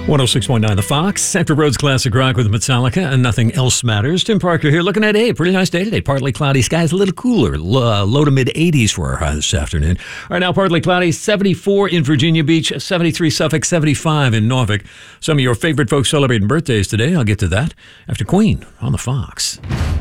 106.9 The Fox, Central Roads Classic Rock with Metallica, and Nothing Else Matters. Tim Parker here looking at a pretty nice day today. Partly cloudy skies, a little cooler, low to mid 80s for our high this afternoon. Right now, partly cloudy, 74 in Virginia Beach, 73 Suffolk, 75 in Norfolk. Some of your favorite folks celebrating birthdays today. I'll get to that after Queen on The Fox.